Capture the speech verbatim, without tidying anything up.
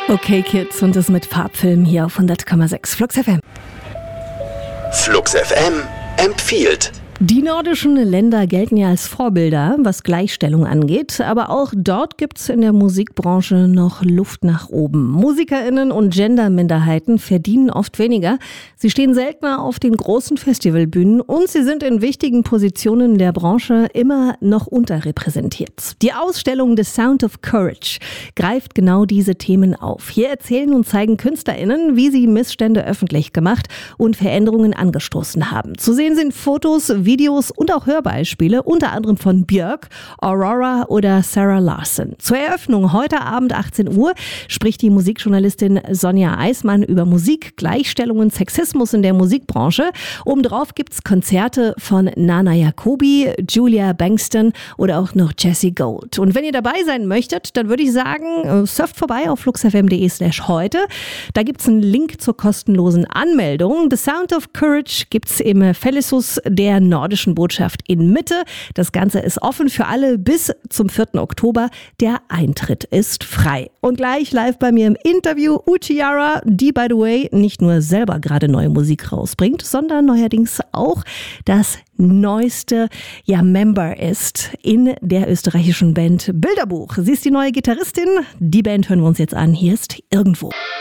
Okay Kids und das mit Farbfilm hier auf hundert Komma sechs Flux F M. Flux F M empfiehlt. Die nordischen Länder gelten ja als Vorbilder, was Gleichstellung angeht, aber auch dort gibt's in der Musikbranche noch Luft nach oben. MusikerInnen und Genderminderheiten verdienen oft weniger, sie stehen seltener auf den großen Festivalbühnen und sie sind in wichtigen Positionen der Branche immer noch unterrepräsentiert. Die Ausstellung The Sound of Courage greift genau diese Themen auf. Hier erzählen und zeigen KünstlerInnen, wie sie Missstände öffentlich gemacht und Veränderungen angestoßen haben. Zu sehen sind Fotos, Videos und auch Hörbeispiele, unter anderem von Björk, Aurora oder Sarah Larson. Zur Eröffnung heute Abend achtzehn Uhr spricht die Musikjournalistin Sonja Eismann über Musik, Gleichstellung und Sexismus in der Musikbranche. Obendrauf gibt's Konzerte von Nana Jacobi, Julia Bankston oder auch noch Jessie Gold. Und wenn ihr dabei sein möchtet, dann würde ich sagen, surft vorbei auf fluxfm.de slash heute. Da gibt's einen Link zur kostenlosen Anmeldung. The Sound of Courage gibt's im Fellisus der nordischen Botschaft in Mitte. Das Ganze ist offen für alle bis zum vierten Oktober. Der Eintritt ist frei. Und gleich live bei mir im Interview Uchiara, die by the way nicht nur selber gerade neue Musik rausbringt, sondern neuerdings auch das neueste ja, Member ist in der österreichischen Band Bilderbuch. Sie ist die neue Gitarristin. Die Band hören wir uns jetzt an. Hier ist Irgendwo.